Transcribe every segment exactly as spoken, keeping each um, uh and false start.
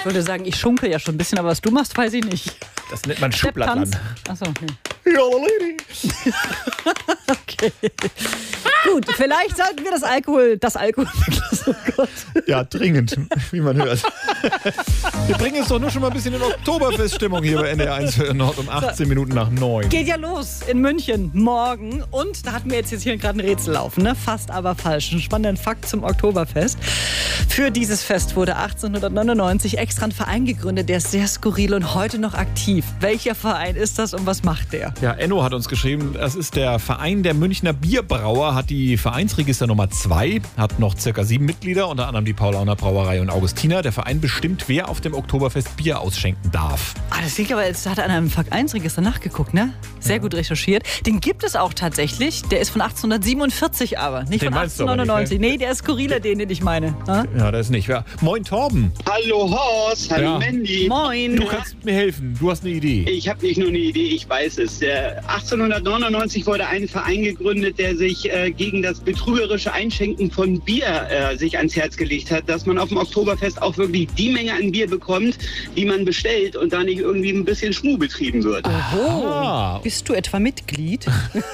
Ich würde sagen, ich schunkel ja schon ein bisschen, aber was du machst, weiß ich nicht. Das nennt man Schublattland. Achso, okay. Ja, Lady. Okay. Gut, vielleicht sollten wir das Alkohol, das Alkohol, oh Gott. Ja, dringend, wie man hört. Wir bringen es doch nur schon mal ein bisschen in Oktoberfeststimmung hier bei N D R eins für Nord um achtzehn Minuten nach neun. Geht ja los in München morgen und da hatten wir jetzt, jetzt hier gerade ein Rätsel laufen, ne? Fast aber falsch. Ein spannender Fakt zum Oktoberfest. Für dieses Fest wurde achtzehnhundertneunundneunzig extra ein Verein gegründet, der ist sehr skurril und heute noch aktiv. Welcher Verein ist das und was macht der? Ja, Enno hat uns geschrieben, das ist der Verein der Münchner Bierbrauer, hat die Vereinsregister Nummer zwei, hat noch circa sieben Mitglieder, unter anderem die Paulaner Brauerei und Augustiner. Der Verein bestimmt, wer auf dem Oktoberfest Bier ausschenken darf. Ah, das liegt aber, jetzt hat er an einem Vereinsregister nachgeguckt, ne? Sehr ja. gut recherchiert. Den gibt es auch tatsächlich. Der ist von achtzehnhundertsiebenundvierzig aber, nicht den von achtzehnhundertneunundneunzig. Nicht, ne? Nee, der ist skurriler, den, den ich meine. Ha? Ja, das ist nicht. Ja. Moin, Torben. Hallo Horst, hallo Ja. Mandy. Moin. Du kannst mir helfen. Du hast eine Idee. Ich habe nicht nur eine Idee, ich weiß es. Der achtzehnhundertneunundneunzig wurde ein Verein gegründet, der sich äh, gegen das betrügerische Einschenken von Bier äh, sich ans Herz gelegt hat, dass man auf dem Oktoberfest auch wirklich die Menge an Bier bekommt, die man bestellt und da nicht irgendwie ein bisschen Schmuh betrieben wird. Ah. Bist du etwa Mitglied?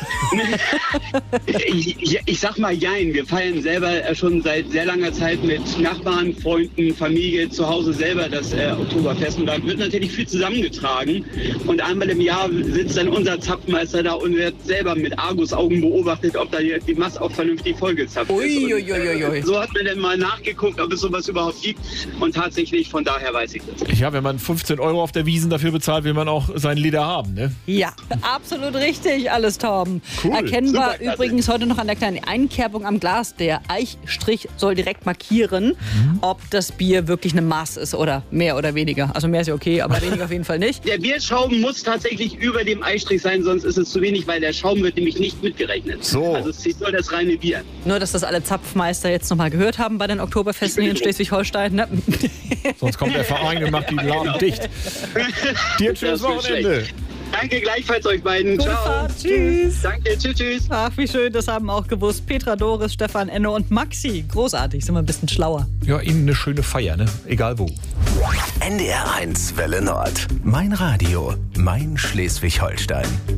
ich, ich, ich sag mal jein, wir feiern selber äh, schon seit sehr langer Zeit mit Nachbarn, Freunden, Familie zu Hause selber das äh, Oktoberfest und da wird natürlich viel zusammengetragen und einmal im Jahr sitzt dann unser Zapfmeister da und wird selber mit Argusaugen beobachtet, ob da die, die Masse auch vernünftig vollgezapft ist. Ui, ui, ui, ui. So hat man dann mal nachgeguckt, ob es sowas überhaupt gibt und tatsächlich, von daher weiß ich das. Ja, wenn man fünfzehn Euro auf der Wiesn dafür bezahlt, will man auch sein Leder haben, ne? Ja, absolut richtig, alles Torben. Cool. Erkennbar Superklasse. übrigens heute noch an der kleinen Einkerbung am Glas. Der Eichstrich soll direkt markieren, Mhm. ob das Bier wirklich eine Maß ist oder mehr oder weniger. Also mehr ist ja okay, aber weniger auf jeden Fall nicht. Der Bierschaum muss tatsächlich über dem Eistrich sein, sonst ist es zu wenig, weil der Schaum wird nämlich nicht mitgerechnet. So. Also es ist nur das reine Bier. Nur, dass das alle Zapfmeister jetzt nochmal gehört haben bei den Oktoberfesten hier in Schleswig-Holstein. Ne? Sonst kommt der Verein und macht die Laden dicht. Dir ein schönes Das wird Wochenende. schlecht. Danke gleichfalls euch beiden. Gute Ciao. Fahrt. Tschüss. Danke, tschüss, tschüss. Ach, wie schön, das haben auch gewusst. Petra, Doris, Stefan, Enno und Maxi. Großartig, sind wir ein bisschen schlauer. Ja, Ihnen eine schöne Feier, ne? Egal wo. N D R eins Welle Nord. Mein Radio. Mein Schleswig-Holstein.